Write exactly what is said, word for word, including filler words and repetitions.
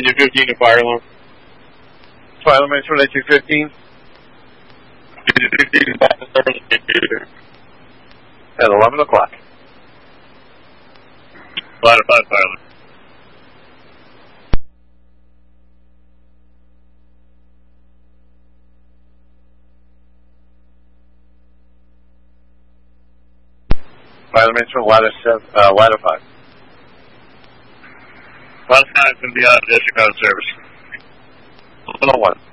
engine fifteen to fire alarm. Fire alarm engine twenty-two fifteen. At eleven o'clock. Ladder five, fire alarm. Fire alarm engine ladder seven, uh, ladder five. Ladder five is going to be out of district out of service. one oh one.